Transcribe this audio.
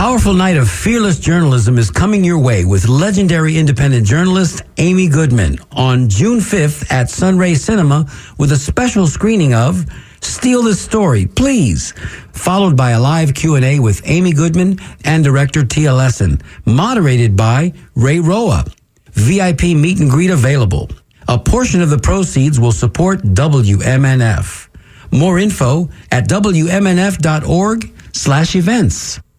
powerful night of fearless journalism is coming your way with legendary independent journalist Amy Goodman on June 5th at Sunray Cinema with a special screening of Steal This Story, Please, followed by a live Q&A with Amy Goodman and director Tia Lesson, moderated by Ray Roa. VIP meet and greet available. A portion of the proceeds will support WMNF. More info at WMNF.org/events.